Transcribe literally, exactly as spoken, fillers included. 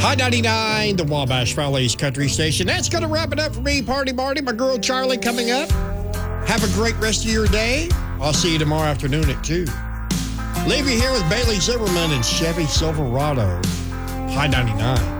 High ninety-nine, the Wabash Valley's country station. That's going to wrap it up for me, Party Marty. My girl Charlie coming up. Have a great rest of your day. I'll see you tomorrow afternoon at two. Leave you here with Bailey Zimmerman and Chevy Silverado. High ninety-nine.